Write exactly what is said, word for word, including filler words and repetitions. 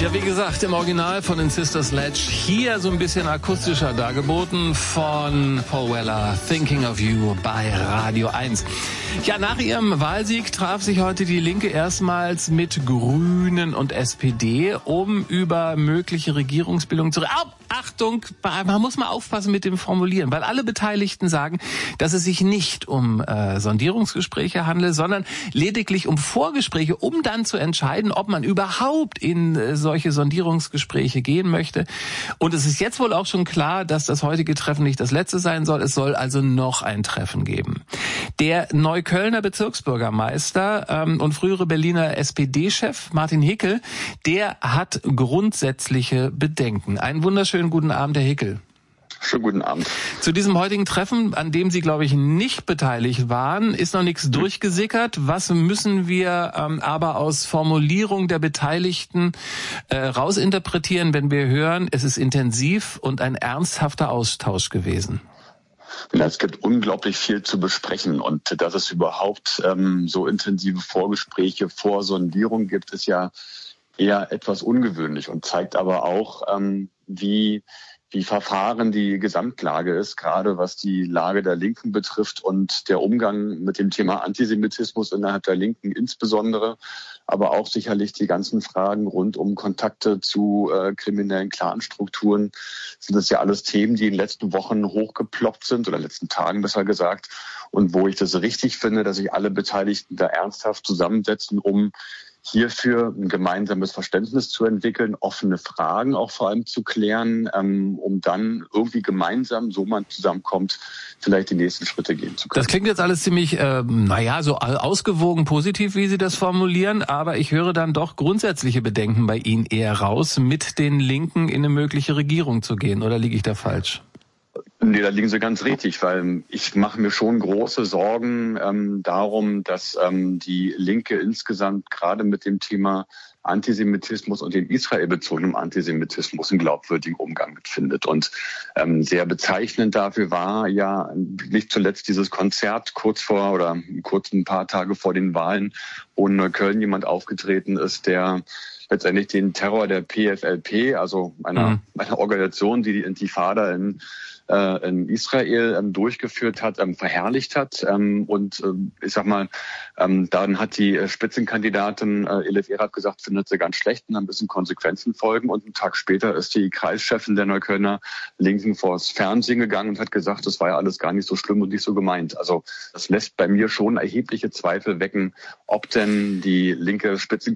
Ja, wie gesagt, im Original von den Sister Sledge, hier so ein bisschen akustischer dargeboten von Paul Weller, Thinking of You bei Radio eins. Ja, nach ihrem Wahlsieg traf sich heute die Linke erstmals mit Grünen und S P D, um über mögliche Regierungsbildung zu reden. Oh, Achtung, man muss mal aufpassen mit dem Formulieren, weil alle Beteiligten sagen, dass es sich nicht um äh, Sondierungsgespräche handelt, sondern lediglich um Vorgespräche, um dann zu entscheiden, ob man überhaupt in äh, solche Sondierungsgespräche gehen möchte. Und es ist jetzt wohl auch schon klar, dass das heutige Treffen nicht das letzte sein soll. Es soll also noch ein Treffen geben. Der Neuköllner Bezirksbürgermeister ähm, und frühere Berliner S P D-Chef Martin Hickel, der hat grundsätzliche Bedenken. Einen wunderschönen guten Abend, Herr Hickel. Schönen guten Abend. Zu diesem heutigen Treffen, an dem Sie, glaube ich, nicht beteiligt waren, ist noch nichts durchgesickert. Was müssen wir ähm, aber aus Formulierung der Beteiligten äh, rausinterpretieren, wenn wir hören, es ist intensiv und ein ernsthafter Austausch gewesen? Ja, es gibt unglaublich viel zu besprechen und dass es überhaupt ähm, so intensive Vorgespräche vor Sondierung gibt, ist ja eher etwas ungewöhnlich und zeigt aber auch, ähm, wie wie verfahren die Gesamtlage ist, gerade was die Lage der Linken betrifft und der Umgang mit dem Thema Antisemitismus innerhalb der Linken insbesondere, aber auch sicherlich die ganzen Fragen rund um Kontakte zu äh, kriminellen Clanstrukturen, sind das ja alles Themen, die in den letzten Wochen hochgeploppt sind oder in den letzten Tagen besser gesagt und wo ich das richtig finde, dass sich alle Beteiligten da ernsthaft zusammensetzen, um hierfür ein gemeinsames Verständnis zu entwickeln, offene Fragen auch vor allem zu klären, ähm, um dann irgendwie gemeinsam, so man zusammenkommt, vielleicht die nächsten Schritte gehen zu können. Das klingt jetzt alles ziemlich, äh, naja, so ausgewogen positiv, wie Sie das formulieren, aber ich höre dann doch grundsätzliche Bedenken bei Ihnen eher raus, mit den Linken in eine mögliche Regierung zu gehen, oder liege ich da falsch? Nee, da liegen Sie ganz richtig, weil ich mache mir schon große Sorgen ähm, darum, dass ähm, die Linke insgesamt gerade mit dem Thema Antisemitismus und den israelbezogenen Antisemitismus einen glaubwürdigen Umgang mitfindet. Und ähm, sehr bezeichnend dafür war ja nicht zuletzt dieses Konzert kurz vor oder kurz ein paar Tage vor den Wahlen, wo in Neukölln jemand aufgetreten ist, der letztendlich den Terror der P F L P, also einer, mhm. einer Organisation, die die Intifada in in Israel ähm, durchgeführt hat, ähm, verherrlicht hat. Ähm, und ähm, ich sag mal, ähm, dann hat die äh, Spitzenkandidatin äh, Elif Erat gesagt, findet sie ganz schlecht und dann müssen Konsequenzen folgen. Und einen Tag später ist die Kreischefin der Neuköllner Linken vors Fernsehen gegangen und hat gesagt, das war ja alles gar nicht so schlimm und nicht so gemeint. Also das lässt bei mir schon erhebliche Zweifel wecken, ob denn die linke Spitzenkandidatin